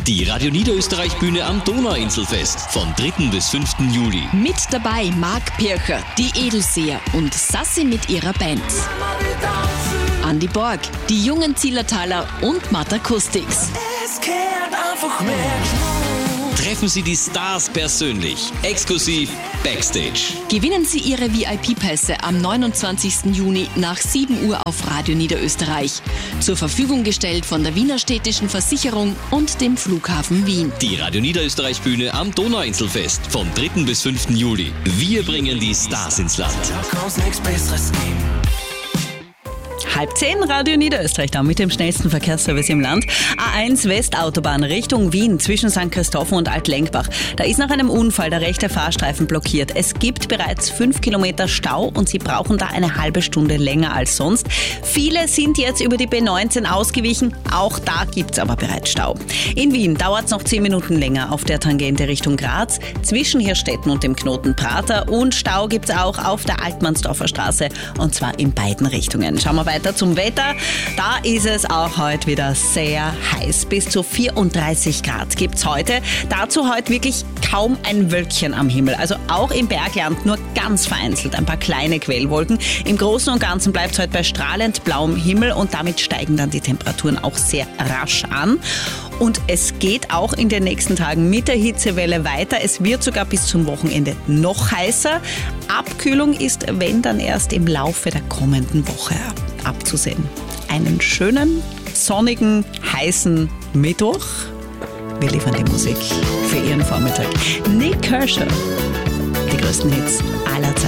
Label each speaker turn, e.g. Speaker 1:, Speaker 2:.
Speaker 1: Die Radio Niederösterreich Bühne am Donauinselfest vom 3. bis 5. Juli.
Speaker 2: Mit dabei Marc Pircher, die Edelseher und Sassi mit ihrer Band. Andi Borg, die jungen Zillertaler und Matt Acoustics.
Speaker 3: Es kehrt einfach mehr Schwung.
Speaker 1: Treffen Sie die Stars persönlich, exklusiv Backstage.
Speaker 2: Gewinnen Sie Ihre VIP-Pässe am 29. Juni nach 7 Uhr auf Radio Niederösterreich. Zur Verfügung gestellt von der Wiener Städtischen Versicherung und dem Flughafen Wien.
Speaker 1: Die Radio Niederösterreich Bühne am Donauinselfest vom 3. bis 5. Juli. Wir bringen die Stars ins Land.
Speaker 3: Da kann's nichts Besseres geben.
Speaker 4: 9:30, Radio Niederösterreich, da mit dem schnellsten Verkehrsservice im Land. A1 Westautobahn Richtung Wien zwischen St. Christophen und Altlenkbach. Da ist nach einem Unfall der rechte Fahrstreifen blockiert. Es gibt bereits 5 Kilometer Stau und Sie brauchen da eine halbe Stunde länger als sonst. Viele sind jetzt über die B19 ausgewichen. Auch da gibt's aber bereits Stau. In Wien dauert es noch 10 Minuten länger auf der Tangente Richtung Graz zwischen Hirstetten und dem Knoten Prater. Und Stau gibt's auch auf der Altmannsdorfer Straße und zwar in beiden Richtungen. Schauen wir weiter zum Wetter. Da ist es auch heute wieder sehr heiß. Bis zu 34 Grad gibt's heute. Dazu heute wirklich kaum ein Wölkchen am Himmel. Also auch im Bergland nur ganz vereinzelt ein paar kleine Quellwolken. Im Großen und Ganzen bleibt es heute bei strahlend blauem Himmel und damit steigen dann die Temperaturen auch sehr rasch an. Und es geht auch in den nächsten Tagen mit der Hitzewelle weiter. Es wird sogar bis zum Wochenende noch heißer. Abkühlung ist, wenn dann erst im Laufe der kommenden Woche abzusehen. Einen schönen, sonnigen, heißen Mittwoch. Wir liefern die Musik für Ihren Vormittag. Nick Kershaw, die größten Hits aller Zeiten.